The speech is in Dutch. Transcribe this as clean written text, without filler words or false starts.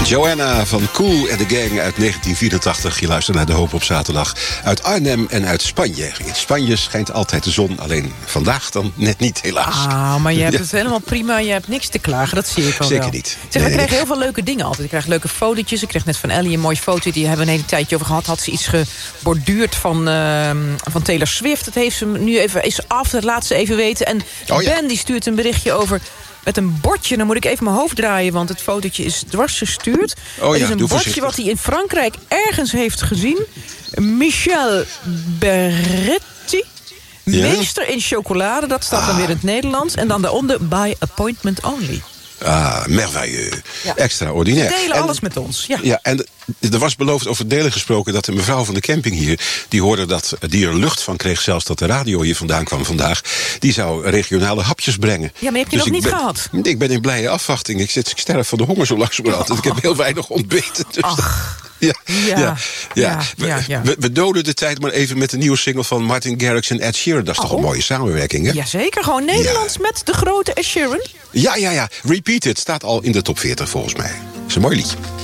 Joanna van Cool en de Gang uit 1984. Je luistert naar De Hoop op zaterdag. Uit Arnhem en uit Spanje. In Spanje schijnt altijd de zon, alleen vandaag dan net niet, helaas. Maar je hebt het helemaal prima. Je hebt niks te klagen, dat zie ik al. Zeker wel. niet. Zeg, we krijgen heel veel leuke dingen altijd. Ik krijg leuke fotootjes. Ik kreeg net van Ellie een mooie foto. Die hebben we een hele tijdje over gehad. Had ze iets geborduurd van Taylor Swift. Dat heeft ze nu even is af. Dat laat ze even weten. En Ben die stuurt een berichtje over met een bordje. Dan moet ik even mijn hoofd draaien, want het fotootje is dwars gestuurd. Het is een bordje wat hij in Frankrijk ergens heeft gezien. Michel Berretti. Meester in chocolade, dat staat dan weer in het Nederlands. En dan daaronder by appointment only. Merveilleux. Ja. Extraordinair. Ze delen alles met ons. Ja, en er was beloofd over delen gesproken dat de mevrouw van de camping hier, die hoorde dat die er lucht van kreeg, zelfs dat de radio hier vandaan kwam vandaag, die zou regionale hapjes brengen. Ja, maar heb je nog niet gehad? Ik ben in blije afwachting. Ik sterf van de honger zo langzamerhand. Ik heb heel weinig ontbeten. Dus We doden de tijd maar even met de nieuwe single van Martin Garrix en Ed Sheeran. Dat is toch een mooie samenwerking, hè? Jazeker, gewoon Nederlands met de grote Ed Sheeran. Ja. Repeat It staat al in de top 40 volgens mij. Dat is een mooi liedje.